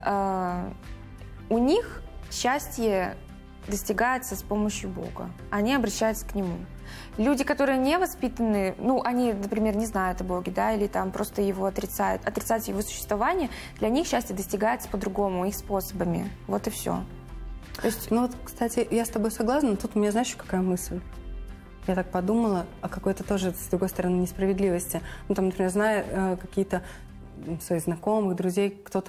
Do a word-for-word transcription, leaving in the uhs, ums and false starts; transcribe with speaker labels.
Speaker 1: Э, у них счастье достигается с помощью Бога. Они обращаются к Нему. Люди, которые не воспитаны, ну, они, например, не знают о Боге, да, или там просто его отрицают, отрицают его существование, для них счастье достигается по-другому, их способами. Вот и все.
Speaker 2: То есть... Ну вот, кстати, я с тобой согласна, но тут у меня, знаешь, какая мысль? Я так подумала о какой-то тоже, с другой стороны, несправедливости. Ну, там, например, зная э, какие-то своих знакомых, друзей, кто-то